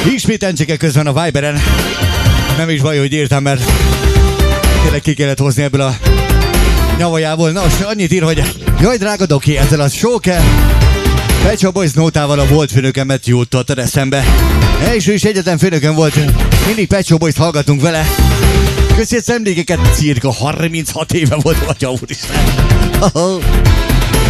Ismételtségek közben a Viberen. Nem is baj, hogy írtam, mert tényleg ki kellett hozni ebből a nyavajából. Nos, annyit ír, hogy jaj, drága Doki, ezzel a sóker Pet Shop Boys nótával a volt főnökemet jutott eszembe. És ő is egyetem főnökön volt. Mindig Pet Shop Boys-t hallgatunk vele. Köszi az emlékeket, cirka 36 éve volt, atya úristen.